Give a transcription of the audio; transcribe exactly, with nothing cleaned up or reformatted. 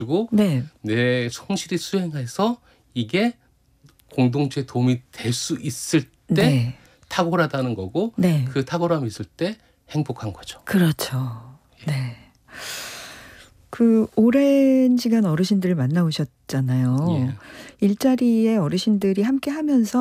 그리고 네. 내 성실히 수행해서 이게 공동체에 도움이 될 수 있을 때 네. 탁월하다는 거고 네. 그 탁월함이 있을 때 행복한 거죠. 그렇죠. 네. 그 오랜 시간 어르신들을 만나오셨잖아요. 예. 일자리에 어르신들이 함께 하면서